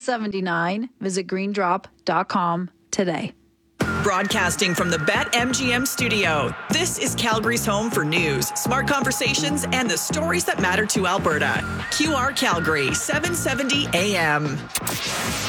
$7.79. Visit greendrop.com today. Broadcasting from the BetMGM studio, this is Calgary's home for news, smart conversations, and the stories that matter to Alberta. QR Calgary, 770 AM.